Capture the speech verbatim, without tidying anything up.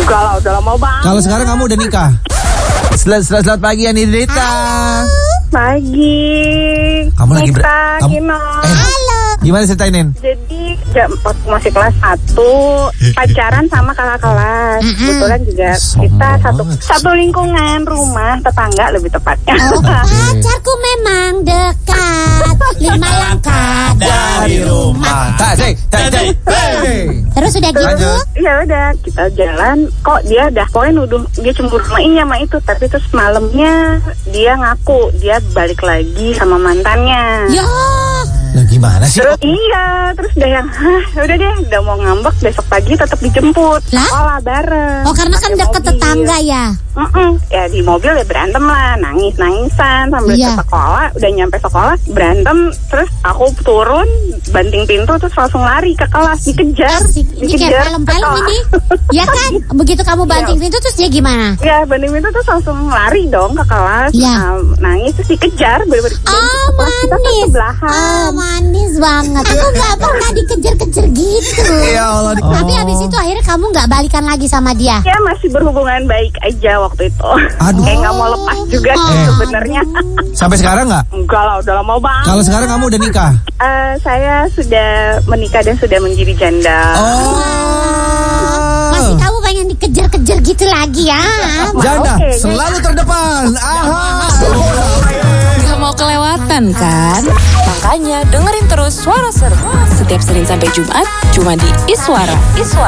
Enggak lah, udah lama banget. Kalau sekarang kamu udah nikah? Selamat, selamat, selamat pagi Anindita. Pagi. Kamu lagi ber... Nita, kamu... Kino. Eh, gimana ceritainin? Jadi jam waktu masih kelas satu pacaran sama kakak kelas. Kebetulan juga Sombong kita satu banget. satu lingkungan rumah tetangga lebih tepatnya. Oh, pacarku memang dekat, lima langkah dari rumah. Tak, cek, tak, cek. Hey. Terus udah gitu? Lanjut. Ya udah kita jalan, kok dia dah pokoknya nuduh dia cemburu sama ini sama itu, tapi terus malamnya dia ngaku dia balik lagi sama mantannya. Ya, Lah gimana sih? Terus iya, terus udah yang, hah, udah deh, udah mau ngambek besok pagi tetap dijemput Lah? sekolah bareng. oh karena kan Pakai deket mobil. tetangga ya. Mm-mm. Ya di mobil ya berantem lah, nangis nangisan sambil Iya. ke sekolah. Udah nyampe sekolah berantem, terus aku turun banting pintu terus langsung lari ke kelas, dikejar, Asik, ini kayak film-film ini. Ya kan? Begitu kamu banting pintu terus dia gimana? Ya banting pintu terus langsung lari dong ke kelas, Iya. um, nangis terus dikejar, bener-bener Oh, kelas kita kan manis. sebelahan. Oh, manis banget. Aku nggak pernah dikejar-kejar gitu. Ya Allah. Tapi habis itu akhirnya kamu nggak balikan lagi sama dia. Ya masih berhubungan baik aja waktu itu. Aduh. Kayak nggak mau lepas juga sih Eh. sebenarnya. Sampai sekarang nggak? Enggak lah, udah lama banget. Kalau sekarang kamu udah nikah? Eh, saya sudah menikah dan sudah menjadi janda. Oh. Masih kamu pengen dikejar-kejar gitu lagi ya? Janda, Oke, selalu terdepan. Aha. Gak mau kelewatan kan? Makanya dengerin terus Suara Seru setiap Senin sampai Jumat cuma di Iswara. Iswara.